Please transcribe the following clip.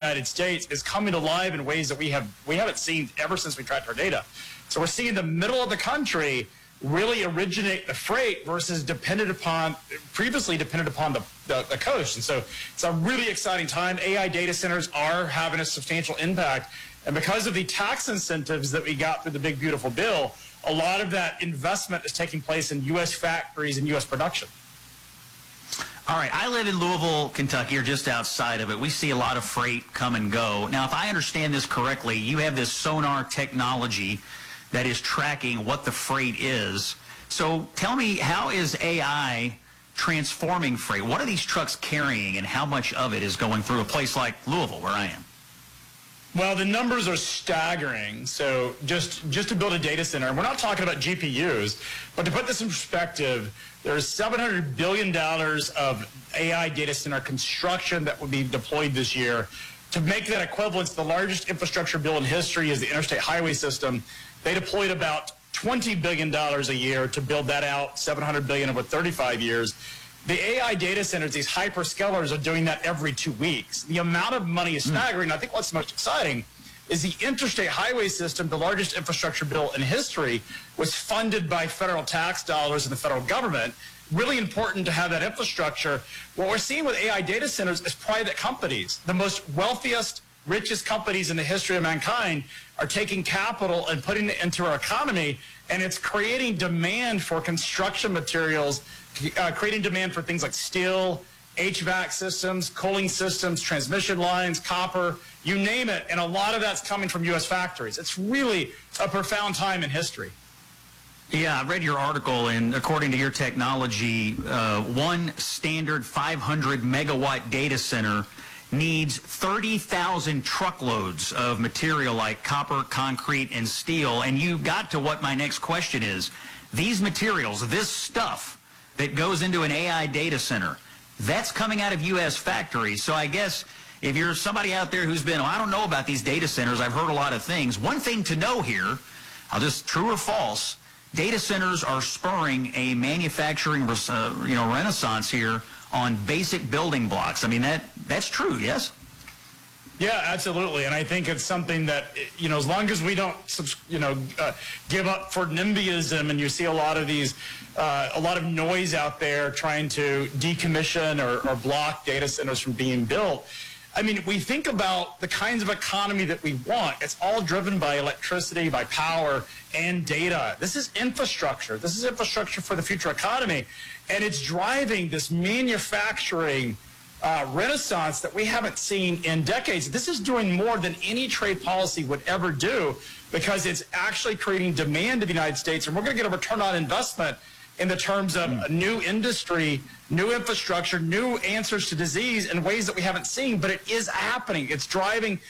United States is coming alive in ways that we haven't seen ever since we tracked our data. So we're seeing the middle of the country really originate the freight versus previously dependent upon the coast. And so it's a really exciting time. AI data centers are having a substantial impact. And because of the tax incentives that we got through the big, beautiful bill, a lot of that investment is taking place in U.S. factories and U.S. production. All right, I live in Louisville, Kentucky, or just outside of it. We see a lot of freight come and go. Now, if I understand this correctly, you have this sonar technology that is tracking what the freight is. So tell me, how is AI transforming freight? What are these trucks carrying, and how much of it is going through a place like Louisville, where I am? Well, the numbers are staggering. So just to build a data center, and we're not talking about GPUs, but to put this in perspective, there's $700 billion of AI data center construction that will be deployed this year. To make that equivalent, the largest infrastructure bill in history is the Interstate Highway System. They deployed about $20 billion a year to build that out, $700 billion over 35 years. The AI data centers, these hyperscalers, are doing that every 2 weeks. The amount of money is staggering. I think what's most exciting is the Interstate Highway System, the largest infrastructure bill in history, was funded by federal tax dollars and the federal government. Really important to have that infrastructure. What we're seeing with AI data centers is private companies. The most wealthiest, richest companies in the history of mankind are taking capital and putting it into our economy, and it's creating demand for construction materials, creating demand for things like steel, HVAC systems, cooling systems, transmission lines, copper, you name it, and a lot of that's coming from U.S. factories. It's really a profound time in history. Yeah, I read your article, and according to your technology, one standard 500 megawatt data center needs 30,000 truckloads of material like copper, concrete, and steel. And you got to what my next question is. These materials, this stuff that goes into an AI data center, that's coming out of U.S. factories. So I guess if you're somebody out there who's been, I don't know about these data centers, I've heard a lot of things. One thing to know here, true or false, data centers are spurring a manufacturing renaissance here on basic building blocks. I mean, that's true, yes? Yeah, absolutely. And I think it's something that, as long as we don't, give up for NIMBYism, and you see a lot of these, a lot of noise out there trying to decommission or block data centers from being built. I mean, we think about the kinds of economy that we want. It's all driven by electricity, by power, and data. This is infrastructure. This is infrastructure for the future economy. And it's driving this manufacturing renaissance that we haven't seen in decades. This is doing more than any trade policy would ever do, because it's actually creating demand in the United States, and we're going to get a return on investment in the terms of new industry, new infrastructure, new answers to disease in ways that we haven't seen, but it is happening. It's driving